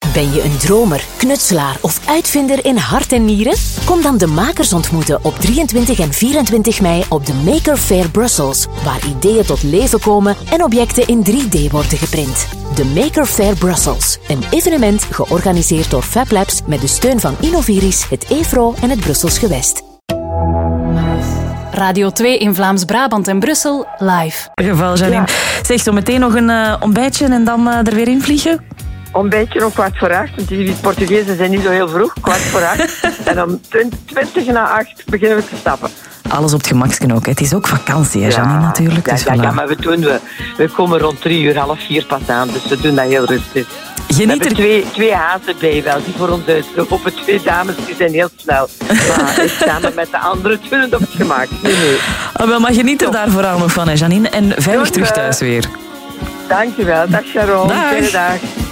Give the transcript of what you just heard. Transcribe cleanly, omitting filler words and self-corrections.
Ben je een dromer, knutselaar of uitvinder in hart en nieren? Kom dan de makers ontmoeten op 23 en 24 mei op de Maker Faire Brussels, waar ideeën tot leven komen en objecten in 3D worden geprint. De Maker Faire Brussels, een evenement georganiseerd door Fab Labs met de steun van Innoviris, het EFRO en het Brussels Gewest. Radio 2 in Vlaams-Brabant en Brussel, live. Geval, Janine. Ja. Zeg, zo meteen nog een ontbijtje en dan er weer in vliegen? Ontbijtje om 7:15, want die Portugezen zijn niet zo heel vroeg, 7:15. En om 7:20 beginnen we te stappen. Alles op het gemaksken ook. Hè. Het is ook vakantie, hè, Janine, natuurlijk. Ja, dus ja, maar we komen rond 3:00, 3:30 pas aan, dus we doen dat heel rustig. We hebben twee hazen bij wel, die voor ons uitlopen. 2 dames, die zijn heel snel. Maar samen met de anderen doen het op het gemak. Nee. Maar geniet er daar vooral nog van, hè, Janine. En veilig terug thuis weer. Dankjewel. Dag Sharon. Dag. Fijne dag.